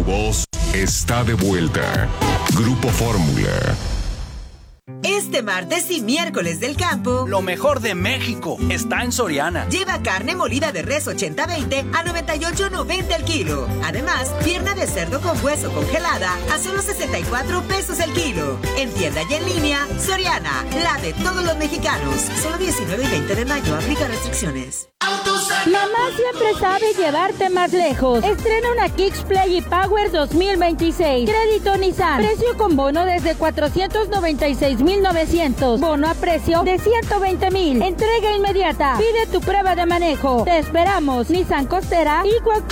voz está de vuelta. Grupo Fórmula. Este martes y miércoles del campo, lo mejor de México está en Soriana. Lleva carne molida de res 80-20 a 98.90 el kilo. Además, pierna de cerdo con hueso congelada a solo 64 pesos el kilo. En tienda y en línea, Soriana, la de todos los mexicanos. Solo 19 y 20 de mayo, aplica restricciones. Mamá siempre sabe llevarte más lejos. Estrena una Kicks Play y Power 2026. Crédito Nissan. Precio con bono desde 496,900. Bono a precio de 120,000. Entrega inmediata. Pide tu prueba de manejo. Te esperamos. Nissan Costera y